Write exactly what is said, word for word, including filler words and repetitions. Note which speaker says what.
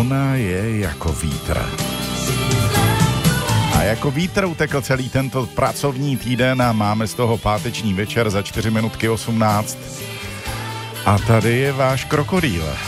Speaker 1: ona je jako vítr. A jako vítr utekl celý tento pracovní týden a máme z toho páteční večer za čtyři minutky osmnáct. A tady je váš krokodýl.